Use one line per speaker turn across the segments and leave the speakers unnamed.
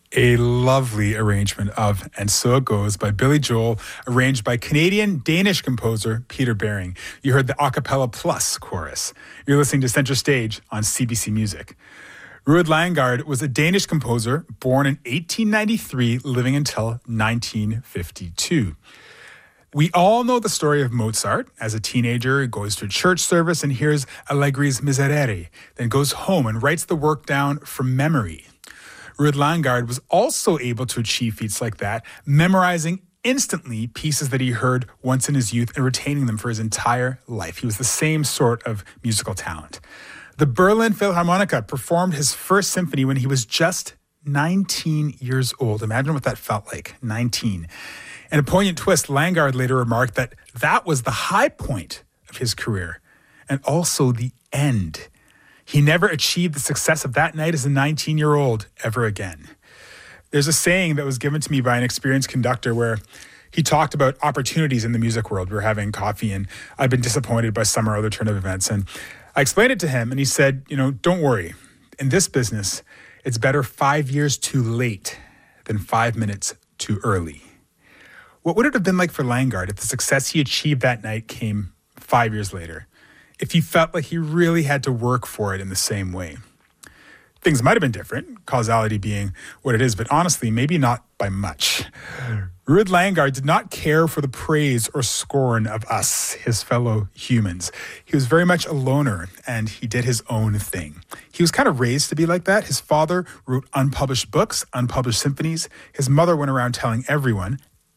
A lovely arrangement of And So It Goes by Billy Joel, arranged by Canadian-Danish composer Peter Bering. You heard the a cappella plus chorus. You're listening to Center Stage on CBC Music. Ruud Langgaard was a Danish composer born in 1893, living until 1952. We all know the story of Mozart. As a teenager, he goes to a church service and hears Allegri's Miserere, then goes home and writes the work down from memory. Ruud Langgaard was also able to achieve feats like that, memorizing instantly pieces that he heard once in his youth and retaining them for his entire life. He was the same sort of musical talent. The Berlin Philharmoniker performed his first symphony when he was just 19 years old. Imagine what that felt like, 19. In a poignant twist, Langgaard later remarked that that was the high point of his career and also the end. He never achieved the success of that night as a 19-year-old ever again. There's a saying that was given to me by an experienced conductor where he talked about opportunities in the music world. We were having coffee and I'd been disappointed by some or other turn of events. And I explained it to him and he said, don't worry. In this business, it's better 5 years too late than 5 minutes too early. What would it have been like for Langgaard if the success he achieved that night came 5 years later? If he felt like he really had to work for it in the same way? Things might have been different, causality being what it is, but honestly, maybe not by much. Ruud Langgaard did not care for the praise or scorn of us, his fellow humans. He was very much a loner, and he did his own thing. He was kind of raised to be like that. His father wrote unpublished books, unpublished symphonies. His mother went around telling everyone,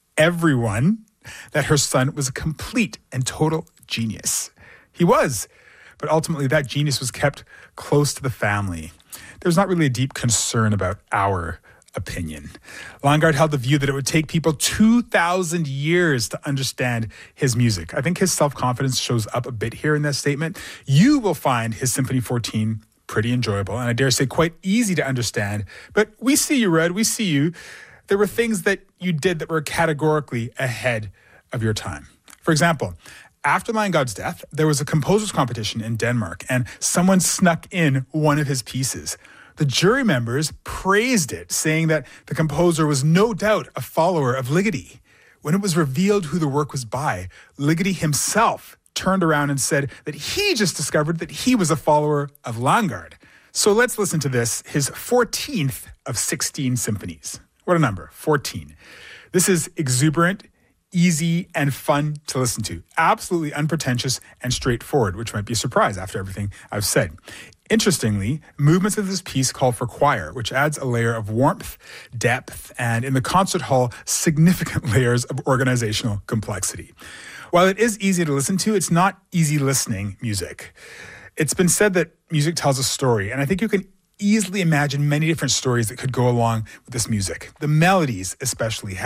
that her son was a complete and total genius. He was, but ultimately that genius was kept close to the family. There was not really a deep concern about our opinion. Langgaard held the view that it would take people 2,000 years to understand his music. I think his self-confidence shows up a bit here in that statement. You will find his Symphony 14 pretty enjoyable, and I dare say quite easy to understand. But we see you, Ruud, we see you. There were things that you did that were categorically ahead of your time. For example, after Langgaard's death, there was a composers competition in Denmark, and someone snuck in one of his pieces. The jury members praised it, saying that the composer was no doubt a follower of Ligeti. When it was revealed who the work was by, Ligeti himself turned around and said that he just discovered that he was a follower of Langgaard. So let's listen to this, his 14th of 16 symphonies. What a number, 14. This is exuberant, easy, and fun to listen to. Absolutely unpretentious and straightforward, which might be a surprise after everything I've said. Interestingly, movements of this piece call for choir, which adds a layer of warmth, depth, and in the concert hall, significant layers of organizational complexity. While it is easy to listen to, it's not easy listening music. It's been said that music tells a story, and I think you can easily imagine many different stories that could go along with this music. The melodies especially